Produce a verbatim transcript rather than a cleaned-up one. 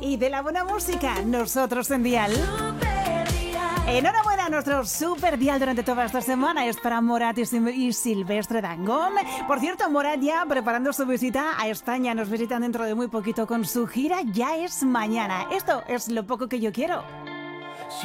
y de la buena música, nosotros en Dial. Enhorabuena a nuestro super dial durante toda esta semana. Es para Morat y, Sil- y Silvestre Dangond. Por cierto, Morat ya preparando su visita a España. Nos visitan dentro de muy poquito con su gira. Ya es mañana. Esto es lo poco que yo quiero.